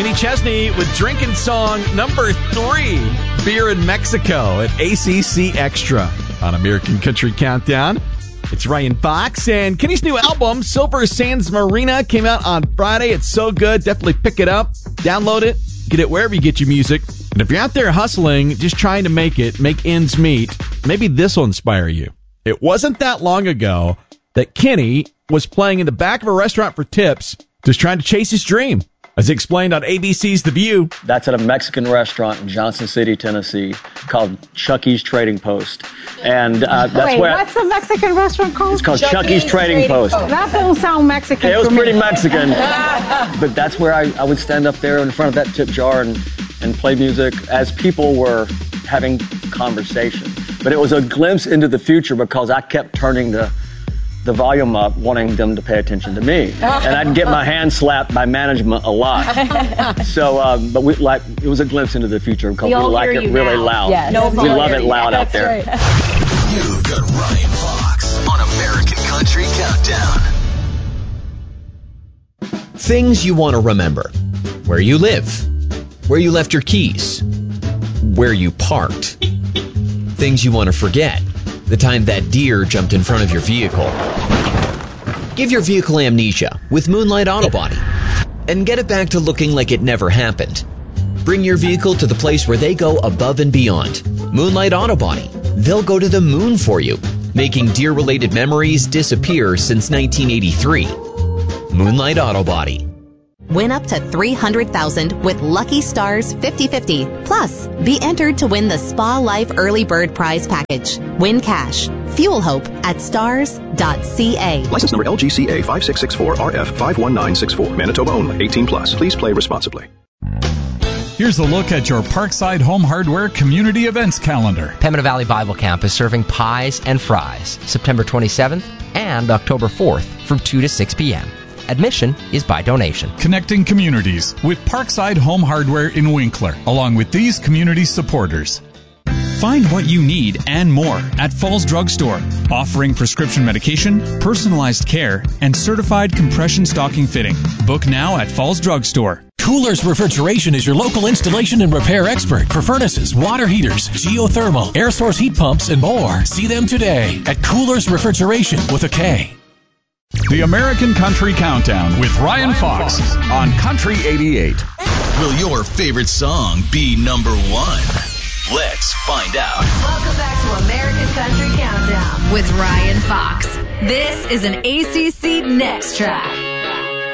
Kenny Chesney with Drinking Song number 3, Beer in Mexico at ACC Extra on American Country Countdown. It's Ryan Fox, and Kenny's new album, Silver Sands Marina, came out on Friday. It's so good. Definitely pick it up, download it, get it wherever you get your music. And if you're out there hustling, just trying to make ends meet, maybe this will inspire you. It wasn't that long ago that Kenny was playing in the back of a restaurant for tips, just trying to chase his dream. As explained on ABC's The View. That's at a Mexican restaurant in Johnson City, Tennessee, called Chucky's Trading Post. And that's where... what's the Mexican restaurant called? It's called Chucky's Trading Post. That don't sound Mexican. It was pretty Mexican. But that's where I would stand up there in front of that tip jar and play music as people were having conversation. But it was a glimpse into the future because I kept turning the volume up, wanting them to pay attention to me. And I'd get my hand slapped by management a lot. So, but it was a glimpse into the future because we like it really loud. Yes. We love it loud out there. Right. You've got Ryan Fox on American Country Countdown. Things you want to remember. Where you live. Where you left your keys. Where you parked. Things you want to forget. The time that deer jumped in front of your vehicle. Give your vehicle amnesia with Moonlight Auto Body and get it back to looking like it never happened. Bring your vehicle to the place where they go above and beyond. Moonlight Auto Body. They'll go to the moon for you, making deer-related memories disappear since 1983. Moonlight Auto Body. Win up to $300,000 with Lucky Stars 50/50. Plus, be entered to win the Spa Life Early Bird Prize Package. Win cash. Fuel hope at stars.ca. License number LGCA 5664RF51964. Manitoba only. 18 plus. Please play responsibly. Here's a look at your Parkside Home Hardware Community Events calendar. Pembina Valley Bible Camp is serving pies and fries September 27th and October 4th from 2 to 6 p.m. Admission is by donation. Connecting communities with Parkside Home Hardware in Winkler, along with these community supporters. Find what you need and more at Falls Drug Store, offering prescription medication, personalized care, and certified compression stocking fitting. Book now at Falls Drug Store. Coolers Refrigeration is your local installation and repair expert for furnaces, water heaters, geothermal, air source heat pumps, and more. See them today at Coolers Refrigeration with a K. The American Country Countdown with Ryan Fox on Country 88. Will your favorite song be number 1? Let's find out. Welcome back to American Country Countdown with Ryan Fox. This is an ACC Next Track.